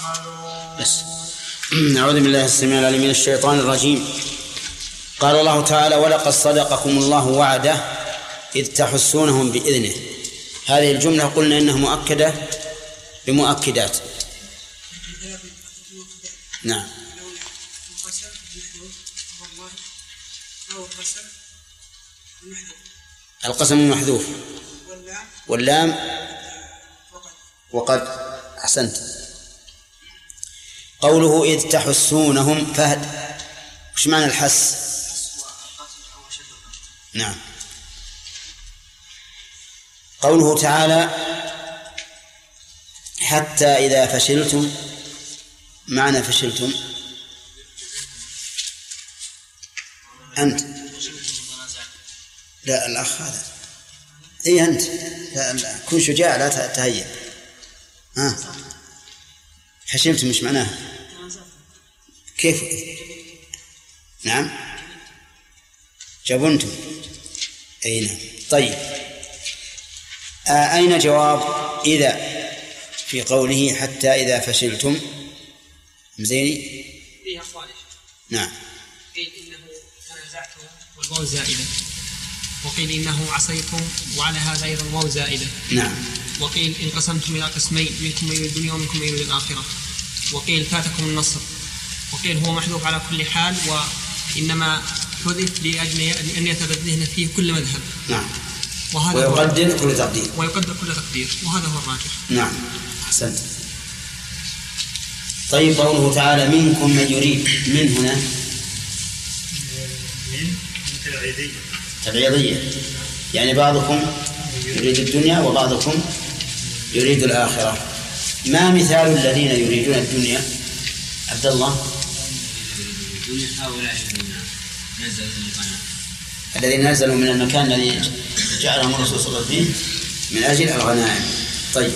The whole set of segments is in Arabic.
بس. أعوذ بالله السميع العليم من الشيطان الرجيم. قال الله تعالى: ولقد صدقكم الله وعده إذ تحسونهم بإذنه. هذه الجملة قلنا إنها مؤكدة بمؤكدات. نعم. القسم محذوف واللام وقد. أحسنت. قوله إذ تحسونهم فهد، وش معنى الحس؟ نعم. قوله تعالى حتى إذا فشلتم، معنى فشلتم أنت، لا الأخ هذا، إيه أنت، لا كن شجاع لا تهيئ. فشلتم مش معناه كيف؟ نعم جبنتم. أي نعم. طيب أين جواب إذا في قوله حتى إذا فشلتم؟ مزيني فيها صالح. نعم. قيل إنه تنازعتم والواو زائدة، وقيل إنه عصيتم وعلى هذا أيضا واو زائدة. نعم. وقيل انقسمتم إلى قسمين، منكم من يريد الدنيا ومنكم من يريد الآخرة. وقيل فاتكم النصر. وقيل هو محذوف على كل حال، وإنما حذف لأجل أن يتبدلن فيه كل مذهب. نعم. ويقدر كل تقدير. ويقدر كل تقدير، وهذا هو الراجح. نعم. أحسنت. طيب قوله تعالى منكم من يريد، من هنا تبعيضية، يعني بعضكم يريد الدنيا وبعضكم يريد الآخرة. ما مثال الذين يريدون الدنيا عبد الله؟ الذين نزلوا من المكان الذي جعلهم الرسول صلى الله عليه وسلم فيه من أجل الغنائم. طيب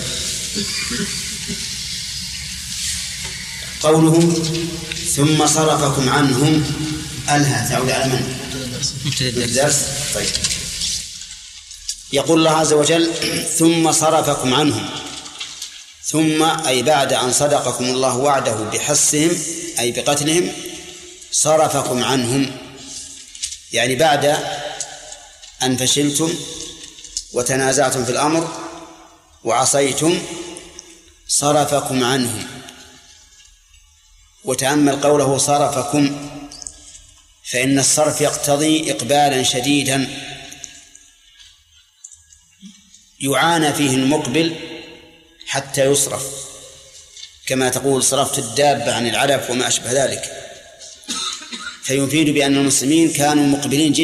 قوله ثم صرفكم عنهم، ألها تعود على من؟ الدرس. طيب يقول الله عز وجل ثم صرفكم عنهم، ثم أي بعد أن صدقكم الله وعده بحسهم أي بقتلهم، صرفكم عنهم يعني بعد أن فشلتم وتنازعتم في الأمر وعصيتم صرفكم عنهم. وتأمل قوله صرفكم، فإن الصرف يقتضي إقبالا شديدا يعانى فيه المقبل حتى يصرف، كما تقول صرفت الدابة عن العلف وما أشبه ذلك، فيفيد بأن المسلمين كانوا مقبلين جدا